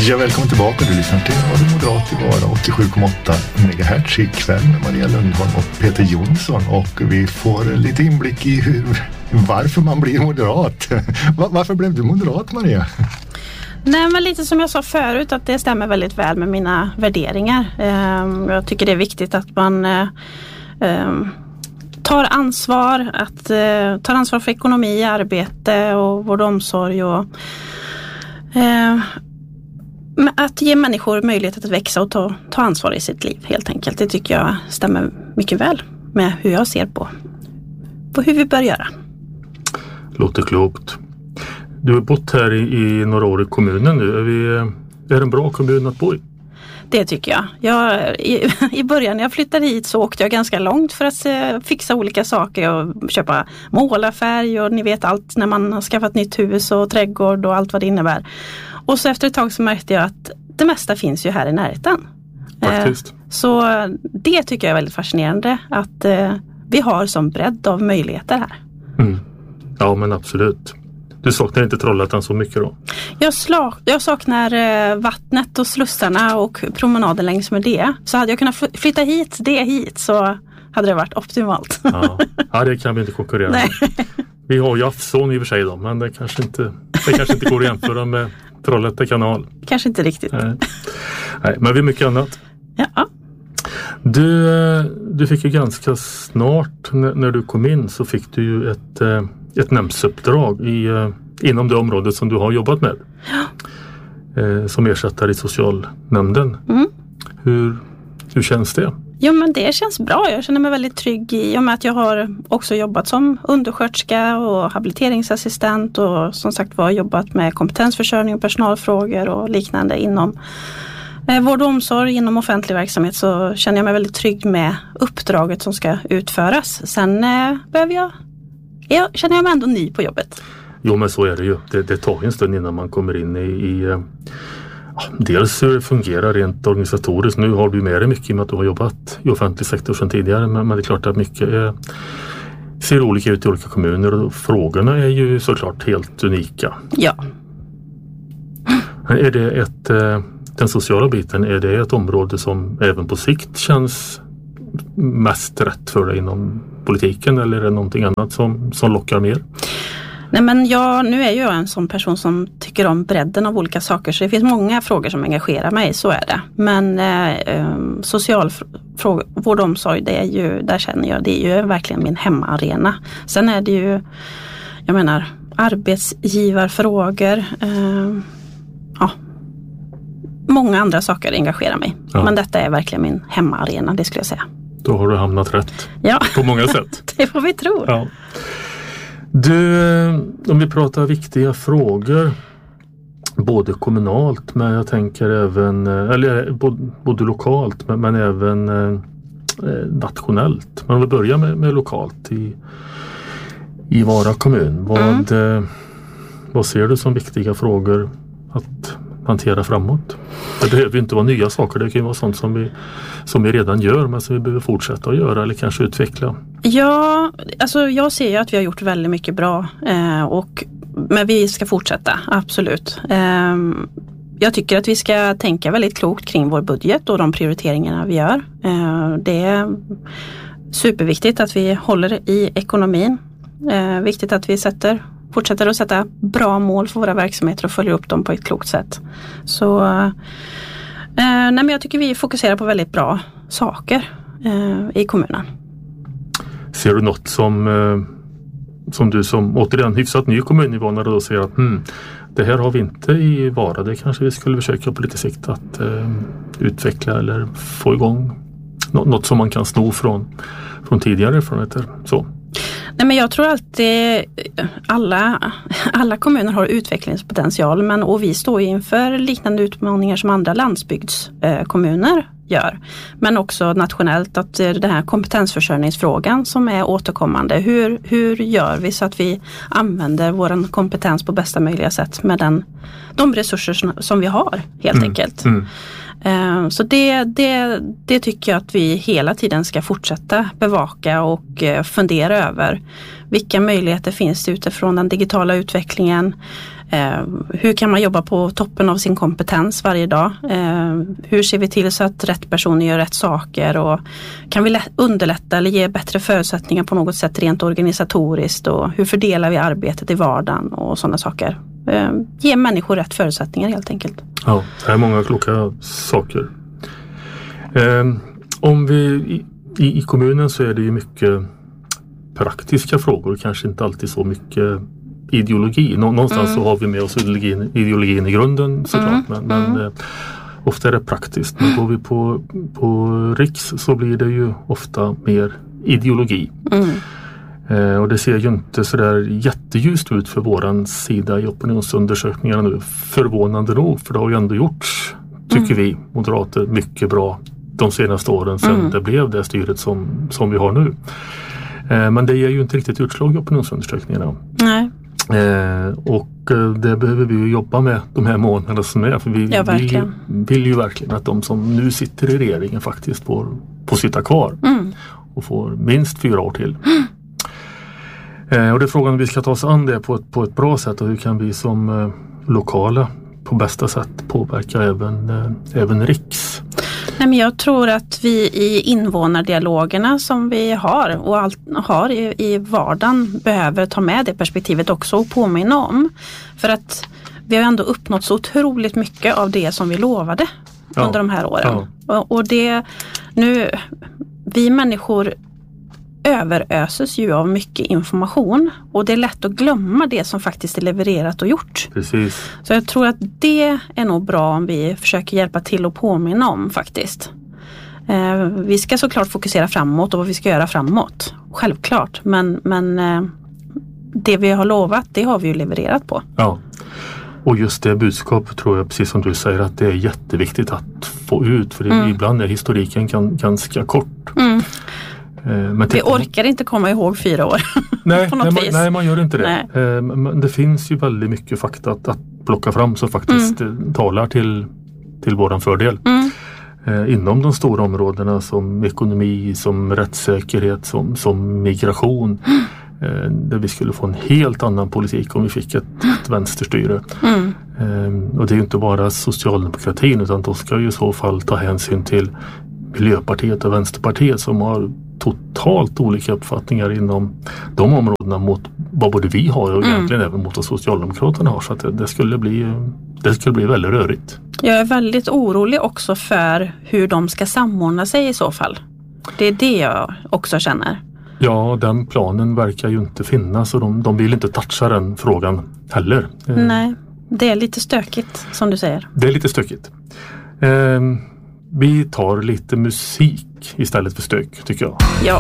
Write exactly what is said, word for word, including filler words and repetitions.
Ja, välkommen tillbaka. Du lyssnar till Radio Moderat i Vara åttiosju komma åtta megahertz ikväll med Maria Lundholm och Peter Jonsson. Och vi får lite inblick i hur, varför man blir moderat. Varför blev du moderat, Maria? Nej, men lite som jag sa förut, att det stämmer väldigt väl med mina värderingar. Jag tycker det är viktigt att man tar ansvar, att tar ansvar för ekonomi, arbete och vård och omsorg och att ge människor möjlighet att växa och ta, ta ansvar i sitt liv helt enkelt. Det tycker jag stämmer mycket väl med hur jag ser på, på hur vi bör göra. Låter klokt. Du har bott här i, i några år i kommunen nu. Är, vi, är det en bra kommun att bo i? Det tycker jag. jag i, I början när jag flyttade hit så åkte jag ganska långt för att eh, fixa olika saker och köpa målarfärg och ni vet allt när man har skaffat nytt hus och trädgård och allt vad det innebär. Och så efter ett tag så märkte jag att det mesta finns ju här i närheten. Faktiskt. Eh, så det tycker jag är väldigt fascinerande att eh, vi har som bredd av möjligheter här. Mm. Ja, men absolut. Du saknar inte Trollhättan så mycket då? Jag, slag, jag saknar eh, vattnet och slussarna och promenaden längs med det. Så hade jag kunnat flytta hit, det hit, så hade det varit optimalt. Ja, ja det kan vi inte konkurrera med. Vi har ju Afson i och för sig då, men det kanske inte, det kanske inte går att jämföra med Trollhätta kanal. Kanske inte riktigt. Nej, Nej men vi är mycket annat. Ja. Du, du fick ju ganska snart, när, när du kom in så fick du ju ett... ett nämndsuppdrag i, inom det området som du har jobbat med. Ja. Eh, som ersättare i socialnämnden. Mm. Hur, hur känns det? Jo, men det känns bra. Jag känner mig väldigt trygg i och med att jag har också jobbat som undersköterska och habiliteringsassistent och som sagt var jobbat med kompetensförsörjning och personalfrågor och liknande inom eh, vård och omsorg inom offentlig verksamhet, så känner jag mig väldigt trygg med uppdraget som ska utföras. Sen eh, behöver jag Jag känner jag mig ändå ny på jobbet. Jo, men så är det ju. Det, det tar en stund innan man kommer in i, i ja, dels hur det fungerar rent organisatoriskt. Nu har du med dig mycket i och med att du har jobbat i offentlig sektor sedan tidigare. Men, men det är klart att mycket är, ser olika ut i olika kommuner och frågorna är ju såklart helt unika. Ja. Är det ett, den sociala biten, är det ett område som även på sikt känns mest rätt för dig inom politiken, eller är det någonting annat som, som lockar mer? Nej, men jag, nu är jag en sån person som tycker om bredden av olika saker, så det finns många frågor som engagerar mig, så är det. Men eh, social fråga, vård och omsorg, det är ju, där känner jag, det är ju verkligen min hemmaarena. Sen är det ju, jag menar, arbetsgivarfrågor, eh, ja, många andra saker engagerar mig. Ja. Men detta är verkligen min hemmaarena, det skulle jag säga. Då har du hamnat rätt. Ja. På många sätt. Det får vi tro. Ja. Du, om vi pratar viktiga frågor, både kommunalt, men jag tänker även, eller både, både lokalt, men, men även eh, nationellt. Men om vi börjar med, med lokalt i, i Vara kommun. Vad, mm. eh, vad ser du som viktiga frågor att hantera framåt? Det behöver ju inte vara nya saker, det kan ju vara sånt som vi, som vi redan gör men som vi behöver fortsätta att göra eller kanske utveckla. Ja, alltså jag ser ju att vi har gjort väldigt mycket bra eh, och, men vi ska fortsätta, absolut. Eh, jag tycker att vi ska tänka väldigt klokt kring vår budget och de prioriteringarna vi gör. Eh, det är superviktigt att vi håller i ekonomin. Eh, viktigt att vi sätter fortsätter att sätta bra mål för våra verksamheter och följer upp dem på ett klokt sätt. Så eh, nej, men jag tycker vi fokuserar på väldigt bra saker eh, i kommunen. Ser du något som, eh, som du som återigen hyfsat ny kommuninvånare då säger att hmm, det här har vi inte i Vara, det kanske vi skulle försöka på lite sikt att eh, utveckla eller få igång Nå- något som man kan sno från, från tidigare erfarenheter, så? Nej, men jag tror alltid alla, alla kommuner har utvecklingspotential, men och vi står inför liknande utmaningar som andra landsbygdskommuner gör. Men också nationellt, att den här kompetensförsörjningsfrågan som är återkommande. Hur, hur gör vi så att vi använder vår kompetens på bästa möjliga sätt med den, de resurser som vi har helt mm. enkelt. Mm. Så det, det, det tycker jag att vi hela tiden ska fortsätta bevaka och fundera över. Vilka möjligheter finns det utifrån den digitala utvecklingen? Eh, hur kan man jobba på toppen av sin kompetens varje dag? Eh, hur ser vi till så att rätt personer gör rätt saker? Och kan vi lä- underlätta eller ge bättre förutsättningar på något sätt rent organisatoriskt? Och hur fördelar vi arbetet i vardagen och sådana saker? Eh, ge människor rätt förutsättningar helt enkelt. Ja, det är många kloka saker. Eh, om vi i, i, i kommunen så är det ju mycket praktiska frågor, kanske inte alltid så mycket ideologi. Nå, någonstans mm. så har vi med oss ideologin, ideologin i grunden såklart, mm. men, men eh, ofta är det praktiskt. Men går vi på, på riks så blir det ju ofta mer ideologi. Mm. Eh, och det ser ju inte så där jätteljust ut för våran sida i opinionsundersökningarna nu. Förvånande nog, för det har ju ändå gjorts, tycker mm. vi moderater, mycket bra de senaste åren sedan mm. det blev det styret som, som vi har nu. Eh, men det ger ju inte riktigt utslag i opinionsundersökningarna. Nej. Eh, och eh, det behöver vi ju jobba med de här månaderna som är. För vi ja, vill, ju, vill ju verkligen att de som nu sitter i regeringen faktiskt får, får sitta kvar. Mm. Och får minst fyra år till. Mm. Eh, och det är frågan om vi ska ta oss an det på ett, på ett bra sätt. Och hur kan vi som eh, lokala på bästa sätt påverka även, eh, även riks? Nej, men jag tror att vi i invånardialogerna som vi har och allt, har i, i vardagen behöver ta med det perspektivet också och påminna om. För att vi har ändå uppnått så otroligt mycket av det som vi lovade ja. under de här åren. Ja. Och, och det nu, vi människor överöses ju av mycket information och det är lätt att glömma det som faktiskt är levererat och gjort. Precis. Så jag tror att det är nog bra om vi försöker hjälpa till och påminna om faktiskt. Eh, vi ska såklart fokusera framåt och vad vi ska göra framåt. Självklart, men, men eh, det vi har lovat, det har vi ju levererat på. Ja, och just det budskapet tror jag, precis som du säger, att det är jätteviktigt att få ut. För mm. ibland är historiken kan, ganska kort. Mm. Men vi orkar inte komma ihåg fyra år. Nej, på något nej, man, vis. nej, man gör inte det. Nej. Men det finns ju väldigt mycket fakta att, att plocka fram som faktiskt mm. talar till, till våran fördel. Mm. Inom de stora områdena som ekonomi, som rättssäkerhet, som, som migration. Mm. Där vi skulle få en helt annan politik om vi fick ett, ett vänsterstyre. Mm. Och det är ju inte bara socialdemokratin, utan då ska ju i så fall ta hänsyn till Miljöpartiet och Vänsterpartiet som har totalt olika uppfattningar inom de områdena mot vad både vi har och mm. egentligen även mot vad Socialdemokraterna har. Så att det, det, skulle bli, det skulle bli väldigt rörigt. Jag är väldigt orolig också för hur de ska samordna sig i så fall. Det är det jag också känner. Ja, den planen verkar ju inte finnas och de, de vill inte toucha den frågan heller. Nej, det är lite stökigt som du säger. Det är lite stökigt. Eh, Vi tar lite musik istället för stök, tycker jag. Ja.